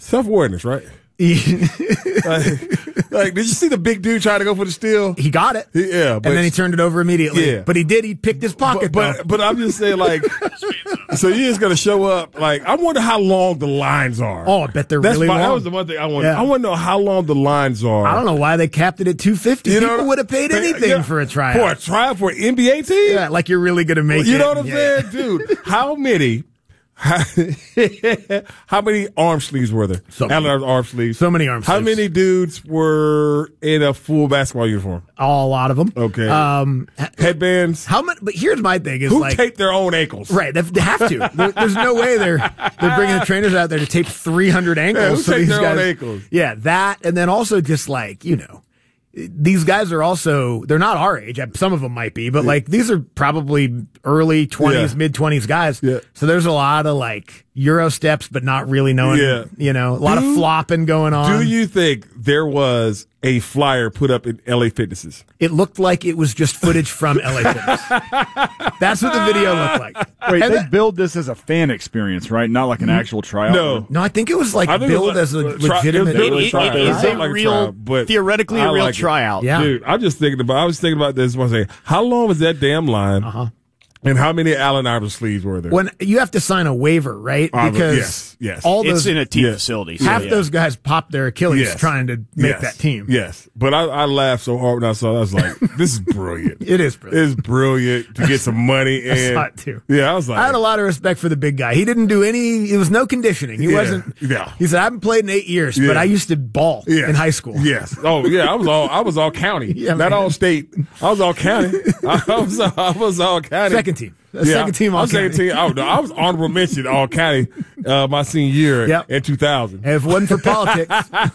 Self-awareness, right? Like, did you see the big dude trying to go for the steal? He got it. Yeah. But, and then he turned it over immediately. Yeah. But he did. He picked his pocket, but I'm just saying, like, so you're just going to show up. Like, I wonder how long the lines are. Oh, I bet they're really long. That was the one thing I want. Yeah. I want to know how long the lines are. I don't know why they capped it at 250. People would have paid anything for a tryout. For a tryout for an NBA team? Yeah, like you're really going to make it. You know what I'm saying? Dude, how many arm sleeves were there? Allen arm sleeves. So many arm sleeves. How many dudes were in a full basketball uniform? A lot of them. Okay. Headbands. How much? But here's my thing: is who like tape their own ankles? Right, they have to. There's no way they're bringing the trainers out there to tape 300 ankles. Yeah, who so tape these their guys, own ankles? Yeah, that, and then also just like these guys are also, they're not our age. Some of them might be, but like these are probably early 20s, mid 20s guys. Yeah. So there's a lot of like Euro steps, but not really knowing, a lot of flopping going on. Do you think there was a flyer put up in LA Fitnesses? It looked like it was just footage from LA Fitness. That's what the video looked like. Wait, they build this as a fan experience, right? Not like an actual tryout? No, I think it was like billed as a legitimate tryout. It is a real, theoretically a real tryout. Yeah. Dude, I was thinking about this one day. How long was that damn line? And how many Allen Iverson sleeves were there? When you have to sign a waiver, right? Because yes. all those, it's in a team facility. Half those guys popped their Achilles trying to make that team. Yes, but I laughed so hard when I saw that. I was like, "This is brilliant." It is brilliant. It's brilliant to get some money. And I saw it too. Yeah, I was like, I had a lot of respect for the big guy. He didn't do any. It was no conditioning. He wasn't. Yeah. He said, "I haven't played in 8 years, but I used to ball in high school." Yes. Oh yeah, I was all county, not all state. I was all county. I was all county. Second team. Second team all county. Second team. I was honorable mention all county my senior year in 2000. And if it wasn't for politics,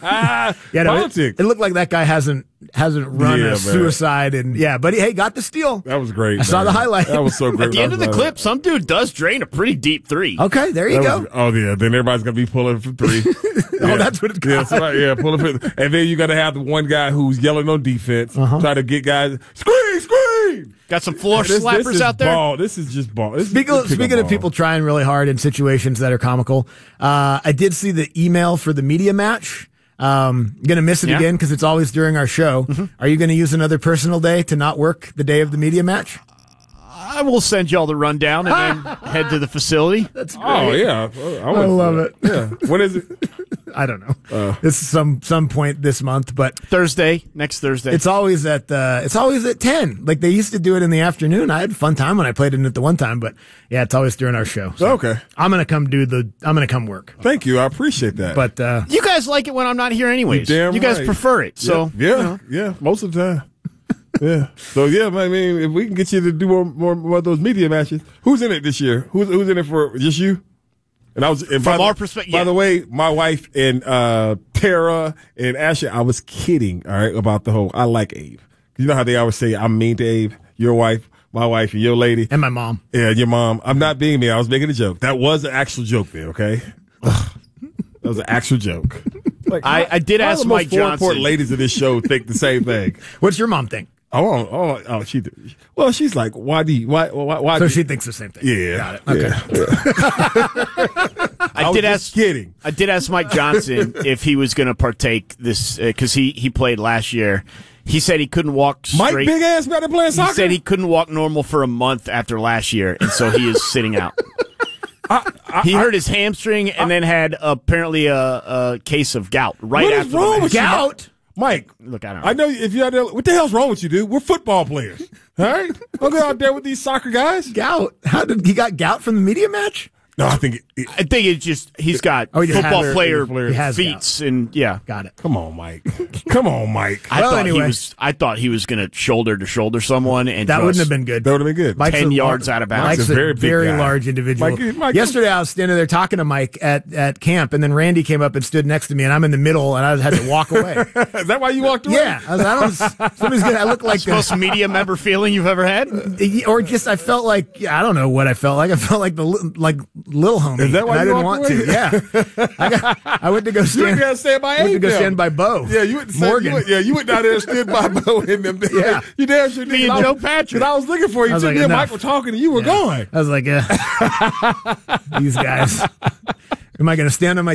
politics. It looked like that guy hasn't run a suicide, and but he got the steal. That was great. I saw the highlight. That was so great. At the end of the clip, some dude does drain a pretty deep three. Okay, there you go. Then everybody's gonna be pulling for three. That's what it's got. Pulling for, and then you got to have the one guy who's yelling on defense, try to get guys screen. Got some floor slappers out there. Ball. This is just ball. Speaking of people trying really hard in situations that are comical, I did see the email for the media match. Going to miss it again because it's always during our show. Are you going to use another personal day to not work the day of the media match? I will send y'all the rundown and then head to the facility. That's great. Oh yeah, I love it. Yeah. When is it? I don't know. It's some point this month, but next Thursday. It's always at 10. Like they used to do it in the afternoon. I had a fun time when I played it at the one time, but it's always during our show. So okay. I'm gonna come work. Thank you. I appreciate that. But you guys like it when I'm not here anyways. You guys prefer it. So yeah, most of the time. Yeah. So I mean, if we can get you to do more of those media matches, who's in it this year? Who's in it for just you? And from our perspective. By the way, my wife and Tara and Ashley, I was kidding, all right, about the whole. I like Abe. You know how they always say I'm mean to Abe. Your wife, my wife, and your lady, and my mom. Yeah, your mom. I'm not being mean. I was making a joke. That was an actual joke there. Okay. That was an actual joke. Like I did ask Mike Johnson. 4 important ladies of this show think the same thing. What's your mom think? She's like, why? So she thinks the same thing. Yeah. Got it. Okay. Yeah. I did ask Mike Johnson if he was going to partake this, because he played last year. He said he couldn't walk straight. Mike big ass about to play soccer? He said he couldn't walk normal for a month after last year, and so he is sitting out. He hurt his hamstring and then had apparently a case of gout right after the match. What is wrong with gout? Mike, look, I know if you're out there, what the hell's wrong with you, dude? We're football players. All right? Don't go out there with these soccer guys. Gout? How did he got gout from the media match? No, I think it's just he's got football player feats and got it. Come on, Mike. Come on, Mike. I thought he was going to shoulder to shoulder someone, and that wouldn't have been good. That would have been good. Mike's 10 yards out of bounds. Mike's a very large individual. Yesterday, I was standing there talking to Mike at camp, and then Randy came up and stood next to me, and I'm in the middle, and I had to walk away. Is that why you walked away? Yeah, I look like the most media member feeling you've ever had, or just I felt like I don't know what I felt like. I felt like little homie. Is that why I didn't want to? Yeah, I went to go stand. You went to stand by went to go stand by Bo. Yeah, you went to Morgan. You went down there and stood by Bo and them. Yeah, you damn sure did. Joe Patrick. I was looking for you. Me and Mike were talking, and you were going. I was like, these guys. Am I going to stand on my